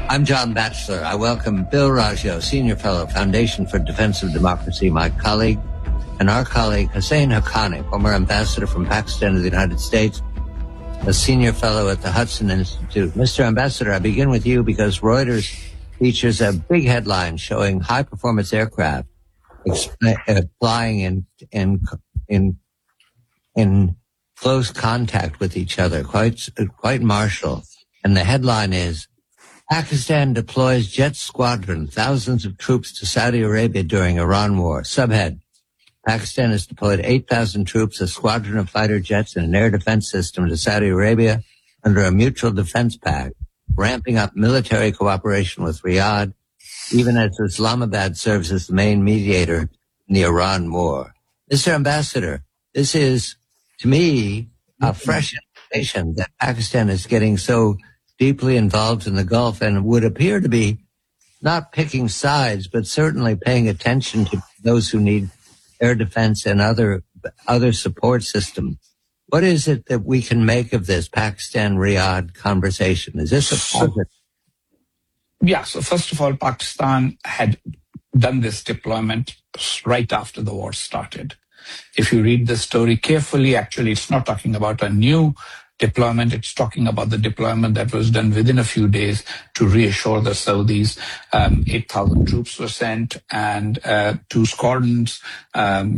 I'm John Batchelor. I welcome Bill Raggio, Senior Fellow, Foundation for Defense of Democracy, my colleague, and our colleague Hussein Haqqani, former ambassador from Pakistan to the United States, a Senior Fellow at the Hudson Institute. Mr. Ambassador, I begin with you because Reuters features a big headline showing high-performance aircraft flying in close contact with each other, quite martial. And the headline is, Pakistan deploys jet squadron, thousands of troops to Saudi Arabia during Iran war. Subhead, Pakistan has deployed 8,000 troops, a squadron of fighter jets, and an air defense system to Saudi Arabia under a mutual defense pact, ramping up military cooperation with Riyadh, even as Islamabad serves as the main mediator in the Iran war. Mr. Ambassador, this is, to me, a fresh information that Pakistan is getting so deeply involved in the Gulf and would appear to be not picking sides, but certainly paying attention to those who need air defense and other support systems. What is it that we can make of this Pakistan-Riyadh conversation? Is this a positive? Yeah, so first of all, Pakistan had done this deployment right after the war started. If you read the story carefully, actually, it's not talking about a new deployment. It's talking about the deployment that was done within a few days to reassure the Saudis. 8,000 troops were sent and 2 squadrons,